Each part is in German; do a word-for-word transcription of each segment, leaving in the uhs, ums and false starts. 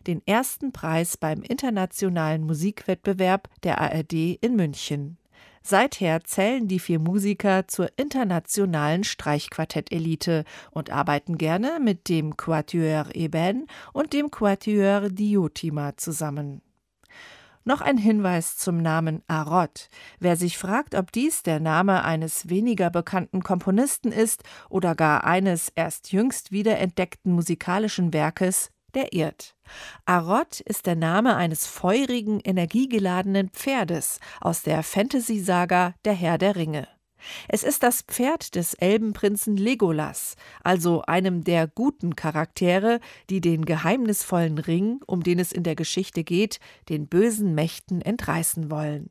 den ersten Preis beim Internationalen Musikwettbewerb der A R D in München. Seither zählen die vier Musiker zur internationalen Streichquartett-Elite und arbeiten gerne mit dem Quatuor Eben und dem Quatuor Diotima zusammen. Noch ein Hinweis zum Namen Arod. Wer sich fragt, ob dies der Name eines weniger bekannten Komponisten ist oder gar eines erst jüngst wiederentdeckten musikalischen Werkes, der irrt. Arod ist der Name eines feurigen, energiegeladenen Pferdes aus der Fantasy-Saga Der Herr der Ringe. Es ist das Pferd des Elbenprinzen Legolas, also einem der guten Charaktere, die den geheimnisvollen Ring, um den es in der Geschichte geht, den bösen Mächten entreißen wollen.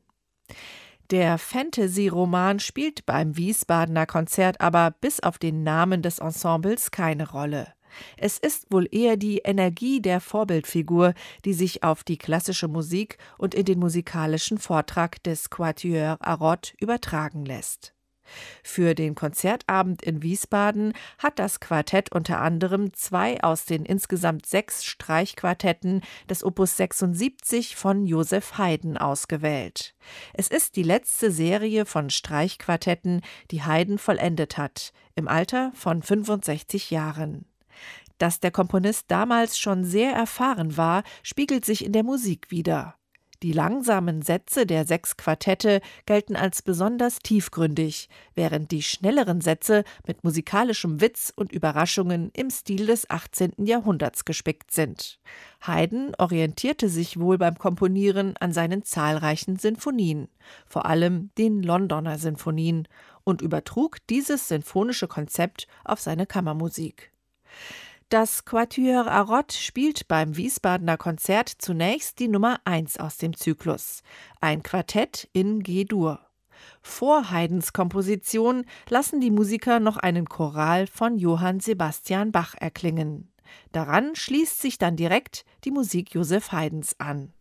Der Fantasy-Roman spielt beim Wiesbadener Konzert aber bis auf den Namen des Ensembles keine Rolle. Es ist wohl eher die Energie der Vorbildfigur, die sich auf die klassische Musik und in den musikalischen Vortrag des Quatuor Arod übertragen lässt. Für den Konzertabend in Wiesbaden hat das Quartett unter anderem zwei aus den insgesamt sechs Streichquartetten des Opus sechsundsiebzig von Joseph Haydn ausgewählt. Es ist die letzte Serie von Streichquartetten, die Haydn vollendet hat, im Alter von fünfundsechzig Jahren. Dass der Komponist damals schon sehr erfahren war, spiegelt sich in der Musik wider. Die langsamen Sätze der sechs Quartette gelten als besonders tiefgründig, während die schnelleren Sätze mit musikalischem Witz und Überraschungen im Stil des achtzehnten Jahrhunderts gespickt sind. Haydn orientierte sich wohl beim Komponieren an seinen zahlreichen Sinfonien, vor allem den Londoner Sinfonien, und übertrug dieses sinfonische Konzept auf seine Kammermusik. Das Quatuor Arod spielt beim Wiesbadener Konzert zunächst die Nummer eins aus dem Zyklus, ein Quartett in G-Dur. Vor Haydns Komposition lassen die Musiker noch einen Choral von Johann Sebastian Bach erklingen. Daran schließt sich dann direkt die Musik Joseph Haydns an.